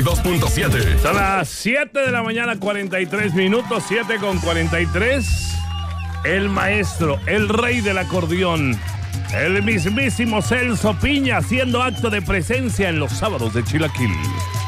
92.7. Son las 7 de la mañana, 43 minutos, 7:43. El maestro, el rey del acordeón, el mismísimo Celso Piña, haciendo acto de presencia en los sábados de Chilaquil.